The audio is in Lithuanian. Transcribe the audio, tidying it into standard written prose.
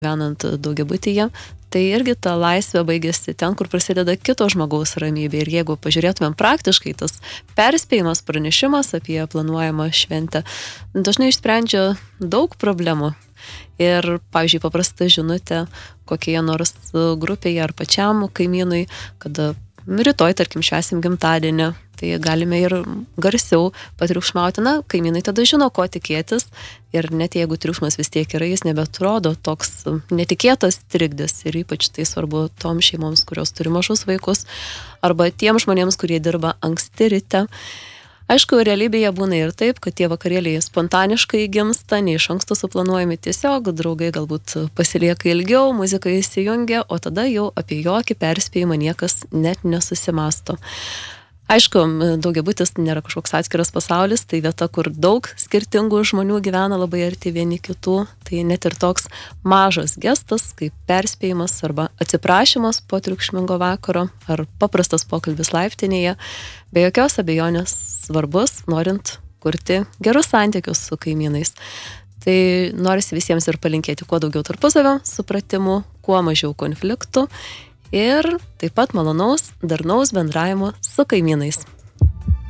gyvenant daugiabutyje, tai irgi ta laisvė baigėsi ten, kur prasideda kito žmogaus ramybė. Ir jeigu pažiūrėtumėm praktiškai, tas perspėjimas, pranešimas apie planuojamą šventę dažnai išsprendžia daug problemų. Ir, pavyzdžiui, paprasta žinutė kokioje nors grupėje ar pačiam kaimynui, kada rytoj, tarkim, švęsim gimtadienį, tai galime ir garsiau patriukšmauti. Na, kaimynai tada žino, ko tikėtis. Ir net jeigu triukšmas vis tiek yra, jis nebetrodo toks netikėtas trikdis. Ir ypač tai svarbu toms šeimoms, kurios turi mažus vaikus, arba tiems žmonėms, kurie dirba anksti ryte. Aišku, realybėje būna ir taip, kad tie vakarėliai spontaniškai gimsta, ne iš anksto suplanuojami, tiesiog draugai galbūt pasilieka ilgiau, muzika įsijungia, o tada jau apie jokį perspėjimą niekas net nesusimasto. Aišku, daugiabutis nėra kažkoks atskiras pasaulis, tai vieta, kur daug skirtingų žmonių gyvena labai arti vieni kitų, tai net ir toks mažas gestas, kaip perspėjimas arba atsiprašymas po triukšmingo vakaro ar paprastas pokalbis laiptinėje, be jokios abejonės svarbus, norint kurti gerus santykius su kaimynais. Tai norisi visiems ir palinkėti kuo daugiau tarpusavio supratimų, kuo mažiau konfliktų ir taip pat malonaus, darnaus bendravimo su kaimynais.